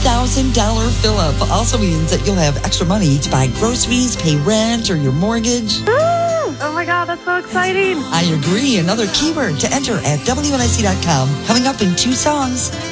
$1,000 fill-up also means that you'll have extra money to buy groceries, pay rent, or your mortgage. Oh my God, that's so exciting. I agree. Another keyword to enter at WNIC.com. Coming up in 2 songs.